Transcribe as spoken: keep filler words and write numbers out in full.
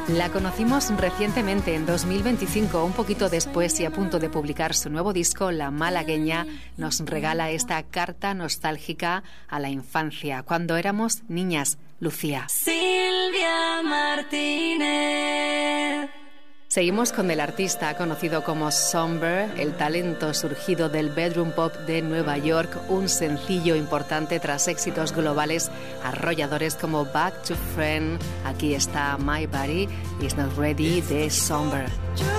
La conocimos recientemente, en dos mil veinticinco, un poquito después y a punto de publicar su nuevo disco. La malagueña nos regala esta carta nostálgica a la infancia, cuando éramos niñas. Lucía. Silvia Martínez. Seguimos con el artista conocido como Somber, el talento surgido del bedroom pop de Nueva York, un sencillo importante tras éxitos globales arrolladores como Back to Friend. Aquí está My Body Is Not Ready de Somber.